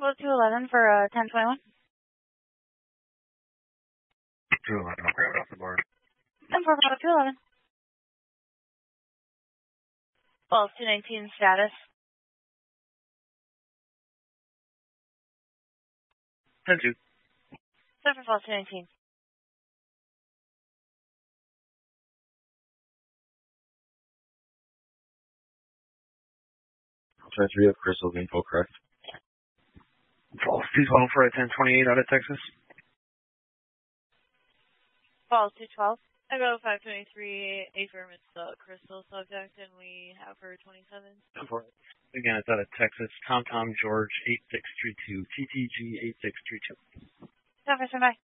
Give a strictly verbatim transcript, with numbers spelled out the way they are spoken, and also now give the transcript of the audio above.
Bravo two eleven for uh, ten twenty-one. two eleven, I'll grab it off the board. ten four Bravo two eleven. Falls two nineteen status. ten two. seven Falls two nineteen. Try three of Crystal's info, correct? Falls two twelve for a ten twenty-eight out of Texas. Falls two twelve. I go five twenty-three, affirm it's the Crystal subject, and we have her twenty-seven. Go for it. Again, it's out of Texas. Tom Tom George eight six three two, T T G eight six three two. Jefferson, bye.